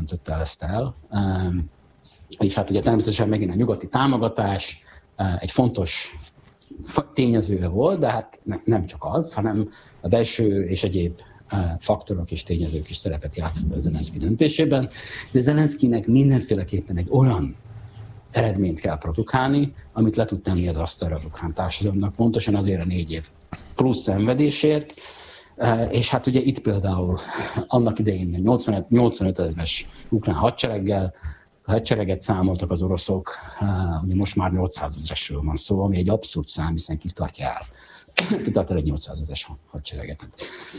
döntötte ezt el. És hát ugye természetesen megint a nyugati támogatás egy fontos tényezője volt, de hát nem csak az, hanem a belső és egyéb faktorok és tényezők is szerepet játszottak a Zelenszky döntésében, de Zelenszkynek mindenféleképpen egy olyan eredményt kell produkálni, amit le tud tenni az asztalra az ukrán társadalomnak, pontosan azért a 4 év plusz szenvedésért, és hát ugye itt például annak idején 85 ezeres ukrán hadsereget számoltak az oroszok, ugye most már 800 ezeresről van szó, ami egy abszurd szám, hiszen kitartja el egy 800 ezeres hadsereget.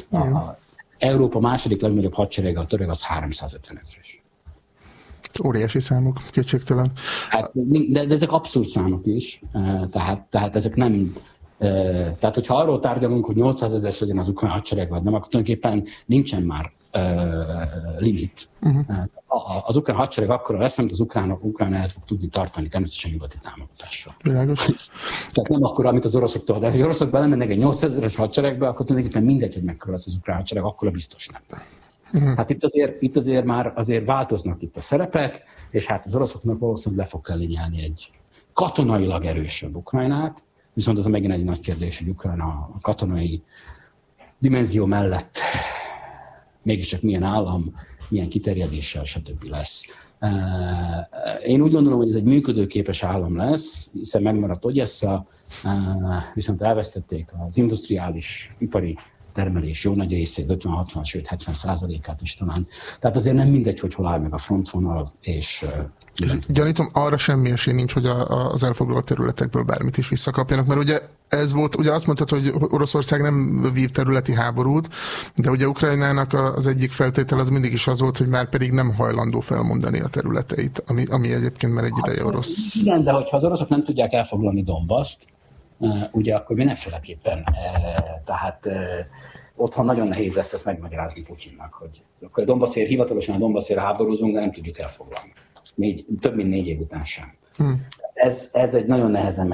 Európa második legnagyobb hadserege, a török, az 350 ezeres. Óriási számok, kétségtelen. Hát, de ezek abszurd számok is, tehát ezek nem... Tehát, hogyha arról tárgyalunk, hogy 800 ezeres legyen az ukrán hadsereg, vagy nem, akkor tulajdonképpen nincsen már limit. Az ukrán hadsereg akkora lesz, amit az ukrán el fog tudni tartani, természetesen nyugati támogatással. Világos. Tehát nem akkora, amit az oroszoktól, de ha az oroszok belemennek egy 800 ezeres hadseregbe, akkor tulajdonképpen mindegy, hogy mekkora lesz az ukrán hadsereg, akkor biztos nem. Hát itt azért már változnak itt a szerepek, és hát az oroszoknak valószínűleg le fog kellene nyelni egy katonailag erősebb Ukrajnát, viszont az megint egy nagy kérdés, hogy Ukrajna a katonai dimenzió mellett mégiscsak milyen állam, milyen kiterjedéssel, stb. Lesz. Én úgy gondolom, hogy ez egy működőképes állam lesz, hiszen megmaradt Ogyessa, viszont elvesztették az industriális, ipari termelés jó nagy részét, 50-60, sőt 70%-át is talán. Tehát azért nem mindegy, hogy hol áll meg a frontvonal, és... Gyanítom, arra semmi esély nincs, hogy az elfoglalt területekből bármit is visszakapjanak, mert ugye ez volt, ugye azt mondtad, hogy Oroszország nem vív területi háborút, de ugye Ukrajnának az egyik feltétel az mindig is az volt, hogy már pedig nem hajlandó felmondani a területeit, ami egyébként már egy ideje orosz. Igen, de hogyha az oroszok nem tudják elfoglalni Donbaszt, ugye akkor mindenféleképpen, tehát otthon nagyon nehéz lesz ezt megmagyarázni Putyinnak, hogy akkor a Donbasszért, hivatalosan a Donbasszért háborúzunk, de nem tudjuk elfoglalni. Több mint 4 év után sem. Ez egy nagyon nehezen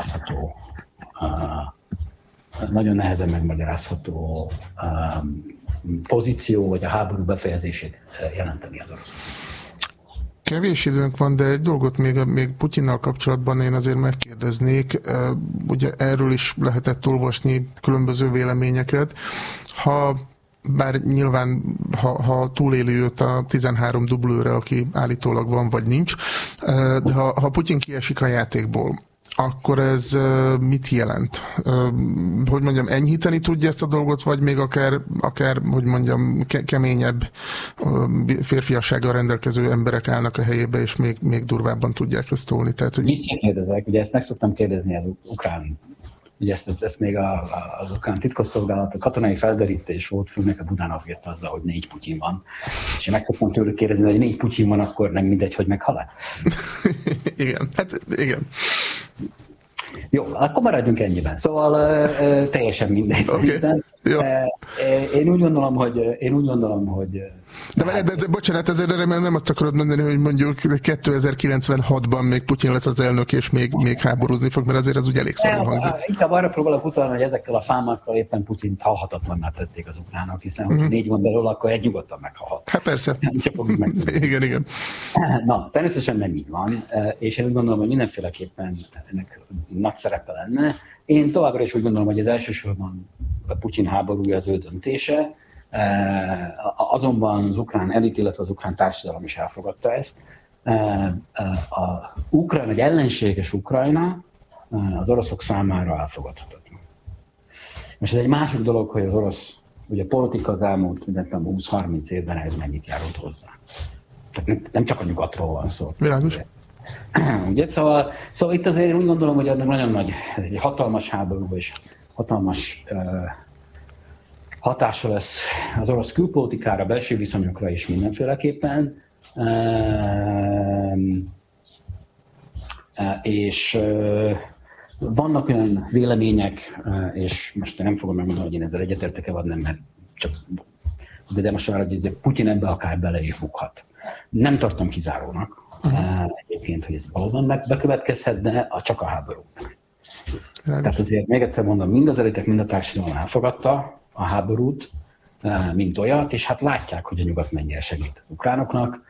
megmagyarázható pozíció, vagy a háború befejezését jelenteni az oroszok. Kevés időnk van, de egy dolgot még Putyinnal kapcsolatban én azért megkérdeznék. Ugye erről is lehetett olvasni különböző véleményeket. Bár nyilván, ha túléli őt a 13 dublőre, aki állítólag van vagy nincs, de ha Putyin kiesik a játékból, akkor ez mit jelent? Hogy mondjam, enyhíteni tudja ezt a dolgot, vagy még akár hogy mondjam, keményebb férfiassággal rendelkező emberek állnak a helyébe, és még durvábban tudják ezt tolni? Tehát, hogy... Visszakérdezek, ugye ezt meg szoktam kérdezni az ukrán, ugye ezt még az ukrán titkosszolgálat, a katonai felderítés volt, főleg a Budánov jött azzal, hogy 4 Putyin van. És én meg szoktam tőlük kérdezni, hogy 4 Putyin van, akkor nem mindegy, hogy meghal-e? Igen, hát igen. Jó, akkor maradjunk ennyiben. Szóval teljesen mindegy szerintem. Én úgy gondolom, hogy de várj, bocsánat, ezért remélem nem azt akarod mondani, hogy mondjuk 2096-ban még Putyin lesz az elnök, és még háborúzni fog, mert azért ez úgy elég szarul hangzik. Inkább arra próbálok utalni, hogy ezekkel a fámákkal éppen Putyint halhatatlanná tették az ukránok, hiszen hogyha 4 van belőle, akkor egy nyugodtan meghalhat. Hát persze. Igen. Na, természetesen nem így van, és én úgy gondolom, hogy mindenféleképpen ennek nagy szerepe lenne. Én továbbra is úgy gondolom, hogy ez elsősorban a Putyin háborúja az ő döntése, azonban az ukrán elit, illetve az ukrán társadalom is elfogadta ezt. Egy ellenséges Ukrajna az oroszok számára elfogadhatatlan. És ez egy másik dolog, hogy az orosz, ugye a politika az elmúlt 20-30 évben ez mennyit járult hozzá. Tehát nem csak a nyugatról van szó. Ugye, szóval itt azért úgy gondolom, hogy ennek nagyon nagy, egy hatalmas háború és hatalmas hatása lesz az orosz külpolitikára, belső viszonyokra is mindenféleképpen. És vannak olyan vélemények, és most nem fogom megmondani, hogy én ezzel egyetértek-e, vagy nem, mert csak, de most már, hogy Putyin ebbe akár bele is bukhat. Nem tartom kizárónak egyébként, hogy ez valóban bekövetkezhet, de csak a háború. Tehát azért még egyszer mondom, mind az elitek, mind a társadalom elfogadta a háborút, mint olyat, és hát látják, hogy a nyugat mennyire segít az ukránoknak.